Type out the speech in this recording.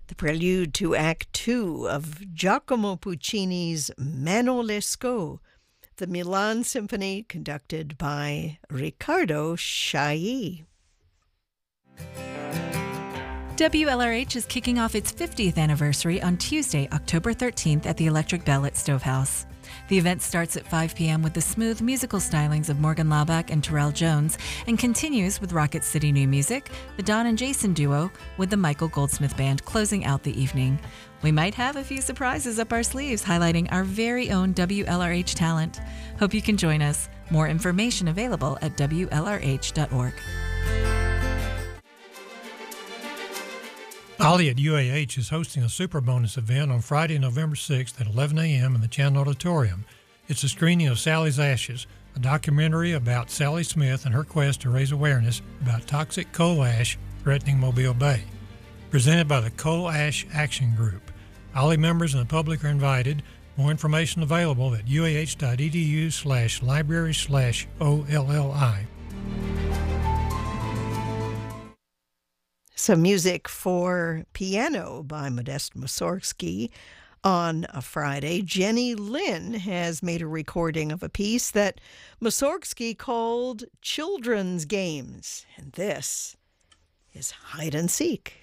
the prelude to Act Two of Giacomo Puccini's Mano Lescaut, the Milan Symphony conducted by Riccardo Chailly. WLRH is kicking off its 50th anniversary on Tuesday, October 13th at the Electric Bell at Stovehouse. The event starts at 5 p.m. with the smooth musical stylings of Morgan Laubach and Terrell Jones and continues with Rocket City New Music, the Don and Jason duo, with the Michael Goldsmith Band closing out the evening. We might have a few surprises up our sleeves highlighting our very own WLRH talent. Hope you can join us. More information available at WLRH.org. Ollie at UAH is hosting a Super Bonus event on Friday, November 6th at 11 a.m. in the Chan Auditorium. It's a screening of Sally's Ashes, a documentary about Sally Smith and her quest to raise awareness about toxic coal ash threatening Mobile Bay. Presented by the Coal Ash Action Group. Ollie members and the public are invited. More information available at uah.edu/library/OLLI. Some music for piano by Modest Mussorgsky. On a Friday, Jenny Lynn has made a recording of a piece that Mussorgsky called Children's Games. And this is Hide and Seek.